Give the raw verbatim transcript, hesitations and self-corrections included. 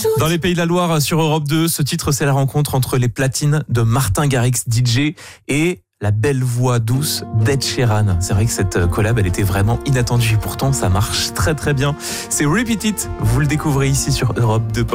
Dans les Pays de la Loire sur Europe deux, ce titre c'est la rencontre entre les platines de Martin Garrix D J et la belle voix douce d'Ed Sheeran. C'est vrai que cette collab elle était vraiment inattendue et pourtant ça marche très très bien. C'est Repeat It, vous le découvrez ici sur Europe deux.